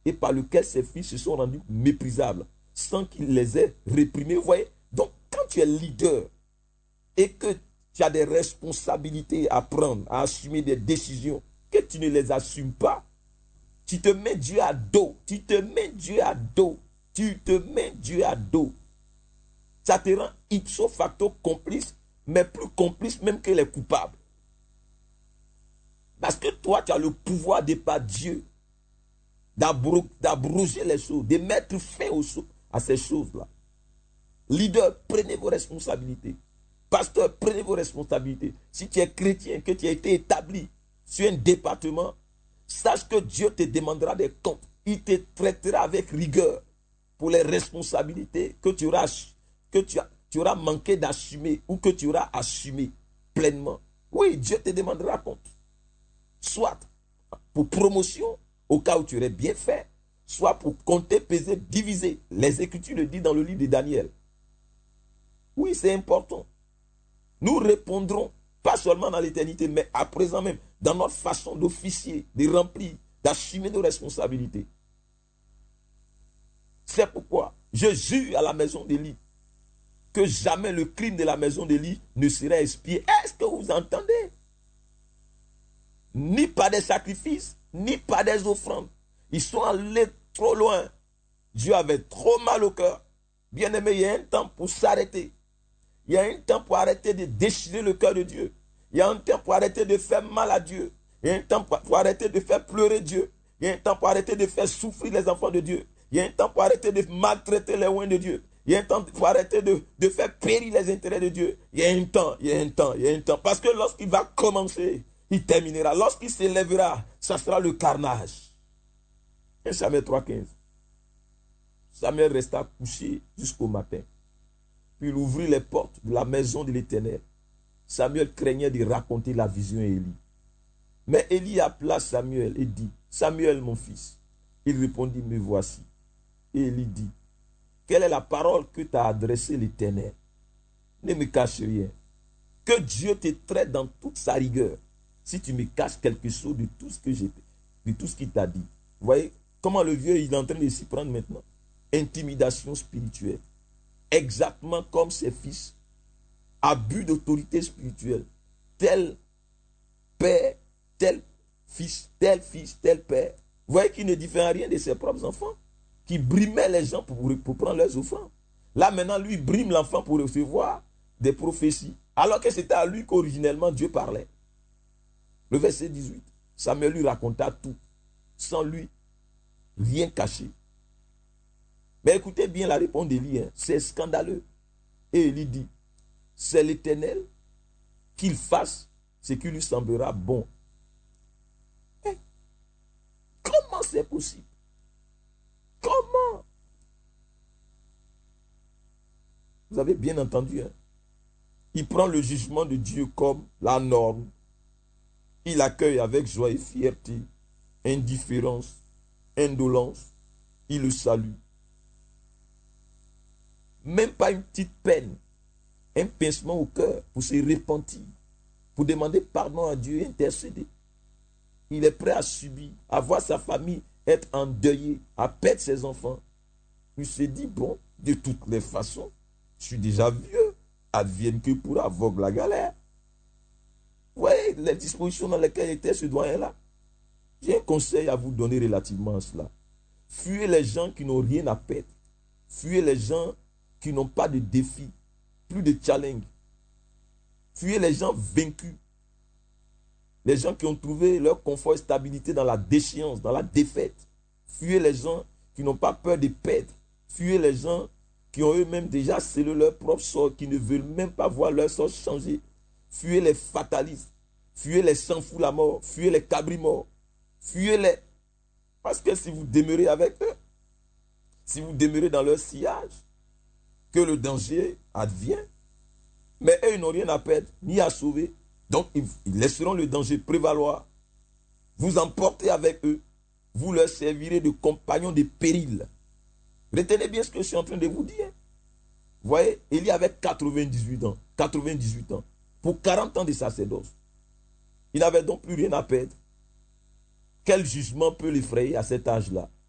et par lequel ses fils se sont rendus méprisables, sans qu'il les ait réprimés. Vous voyez? Donc, quand tu es leader et que tu as des responsabilités à prendre, à assumer des décisions, que tu ne les assumes pas, tu te mets Dieu à dos. Tu te mets Dieu à dos. Tu te mets Dieu à dos. Ça te rend ipso facto complice, mais plus complice même que les coupables. Parce que toi, tu as le pouvoir de par Dieu d'abroger les choses, de mettre fin à ces choses-là. Leader, prenez vos responsabilités. Pasteur, prenez vos responsabilités. Si tu es chrétien, que tu as été établi sur un département, sache que Dieu te demandera des comptes. Il te traitera avec rigueur pour les responsabilités que tu auras manqué d'assumer ou que tu auras assumé pleinement. Oui, Dieu te demandera compte. Soit pour promotion, au cas où tu aurais bien fait, soit pour compter, peser, diviser. Les Écritures le disent dans le livre de Daniel. Oui, c'est important. Nous répondrons, pas seulement dans l'éternité, mais à présent même, dans notre façon d'officier, de remplir, d'assumer nos responsabilités. C'est pourquoi je jure à la maison d'Élie que jamais le crime de la maison d'Élie ne sera expié. Est-ce que vous entendez? Ni par des sacrifices, ni par des offrandes. Ils sont allés trop loin. Dieu avait trop mal au cœur. Bien aimé, il y a un temps pour s'arrêter. Il y a un temps pour arrêter de déchirer le cœur de Dieu. Il y a un temps pour arrêter de faire mal à Dieu. Il y a un temps pour arrêter de faire pleurer Dieu. Il y a un temps pour arrêter de faire souffrir les enfants de Dieu. Il y a un temps pour arrêter de maltraiter les oins de Dieu. Il y a un temps pour arrêter de faire périr les intérêts de Dieu. Il y a un temps, il y a un temps, il y a un temps. Parce que lorsqu'il va commencer, il terminera. Lorsqu'il s'élèvera, ça sera le carnage. 1 Samuel 3,15. Samuel resta couché jusqu'au matin. Puis il ouvrit les portes de la maison de l'Éternel. Samuel craignait de raconter la vision à Élie. Mais Élie appela Samuel et dit, Samuel mon fils. Il répondit, me voici. Et Élie dit, quelle est la parole que t'a adressée l'Éternel? Ne me cache rien. Que Dieu te traite dans toute sa rigueur. Si tu me caches quelque chose de tout ce que j'ai fait, de tout ce qu'il t'a dit. Vous voyez comment le vieux il est en train de s'y prendre maintenant? Intimidation spirituelle. Exactement comme ses fils. Abus d'autorité spirituelle. Tel père, tel fils, tel père. Vous voyez qu'il ne diffère rien de ses propres enfants. Qui brimait les gens pour prendre leurs offrandes. Là maintenant, lui brime l'enfant pour recevoir des prophéties. Alors que c'était à lui qu'originellement Dieu parlait. Le verset 18. Samuel lui raconta tout. Sans lui rien cacher. Mais écoutez bien la réponse d'Élie. C'est scandaleux. Et Élie dit, c'est l'Éternel qu'il fasse ce qui lui semblera bon. Et comment c'est possible? Comment? Vous avez bien entendu. Il prend le jugement de Dieu comme la norme. Il accueille avec joie et fierté, indifférence, indolence. Il le salue. Même pas une petite peine, un pincement au cœur pour se repentir, pour demander pardon à Dieu et intercéder. Il est prêt à subir, à voir sa famille être endeuillée, à perdre ses enfants. Il se dit, bon, de toutes les façons, je suis déjà vieux, advienne que pourra, vogue la galère. Vous voyez les dispositions dans lesquelles était ce doyen-là. J'ai un conseil à vous donner relativement à cela. Fuyez les gens qui n'ont rien à perdre. Fuyez les gens qui n'ont pas de défi, plus de challenge. Fuyez les gens vaincus. Les gens qui ont trouvé leur confort et stabilité dans la déchéance, dans la défaite. Fuyez les gens qui n'ont pas peur de perdre. Fuyez les gens qui ont eux-mêmes déjà scellé leur propre sort, qui ne veulent même pas voir leur sort changer. Fuyez les fatalistes. Fuyez les sans-fous la mort. Fuyez les cabris-morts. Fuyez-les. Parce que si vous demeurez avec eux, si vous demeurez dans leur sillage, que le danger advient, mais eux, ils n'ont rien à perdre, ni à sauver. Donc, ils laisseront le danger prévaloir. Vous emportez avec eux. Vous leur servirez de compagnons de péril. Retenez bien ce que je suis en train de vous dire. Vous voyez, Élie avait 98 ans. 98 ans. Pour 40 ans de sacerdoce. Il n'avait donc plus rien à perdre. Quel jugement peut l'effrayer à cet âge-là?